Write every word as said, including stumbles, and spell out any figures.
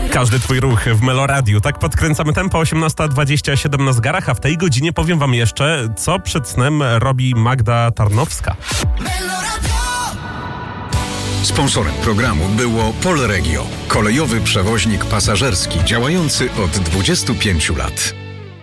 Każdy twój ruch w Meloradiu. Tak podkręcamy tempo. osiemnasta dwadzieścia siedem na zegarach, a w tej godzinie powiem wam jeszcze, co przed snem robi Magda Tarnowska. Sponsorem programu było Polregio, kolejowy przewoźnik pasażerski działający od dwudziestu pięciu lat.